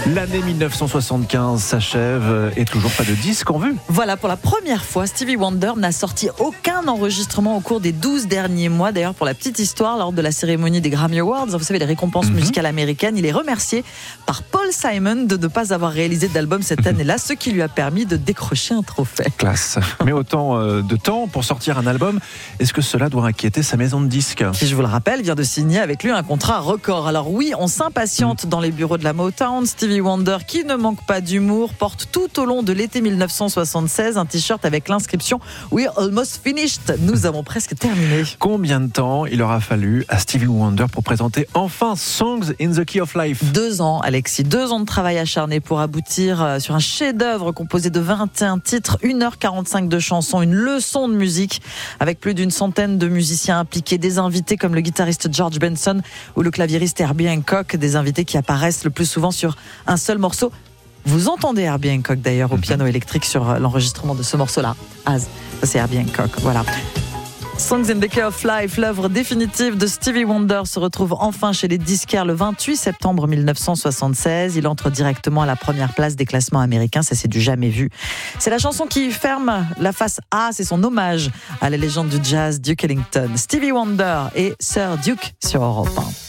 L'année 1975 s'achève et toujours pas de disque en vue. Voilà, pour la première fois, Stevie Wonder n'a sorti aucun enregistrement au cours des 12 derniers mois. D'ailleurs, pour la petite histoire, lors de la cérémonie des Grammy Awards, vous savez, les récompenses musicales américaines, il est remercié par Paul Simon de ne pas avoir réalisé d'album cette année-là, ce qui lui a permis de décrocher un trophée. Classe. Mais autant de temps pour sortir un album, est-ce que cela doit inquiéter sa maison de disques ? Qui, je vous le rappelle, vient de signer avec lui un contrat record. Alors oui, on s'impatiente dans les bureaux de la Motown. Stevie Wonder, qui ne manque pas d'humour, porte tout au long de l'été 1976 un t-shirt avec l'inscription « We're almost finished ». Nous avons presque terminé. Combien de temps il aura fallu à Stevie Wonder pour présenter enfin Songs in the Key of Life ? 2 ans, Alexis. 2 ans de travail acharné pour aboutir sur un chef-d'œuvre composé de 21 titres, 1h45 de chansons, une leçon de musique avec plus d'une centaine de musiciens impliqués, des invités comme le guitariste George Benson ou le claviériste Herbie Hancock, des invités qui apparaissent le plus souvent sur un seul morceau. Vous entendez Herbie Hancock d'ailleurs au piano électrique sur l'enregistrement de ce morceau-là. Ça c'est Herbie Hancock, voilà. Songs in the Key of Life, l'œuvre définitive de Stevie Wonder, se retrouve enfin chez les disquaires le 28 septembre 1976. Il entre directement à la première place des classements américains, ça c'est du jamais vu. C'est la chanson qui ferme la face A, c'est son hommage à la légende du jazz Duke Ellington. Stevie Wonder et Sir Duke sur Europe 1.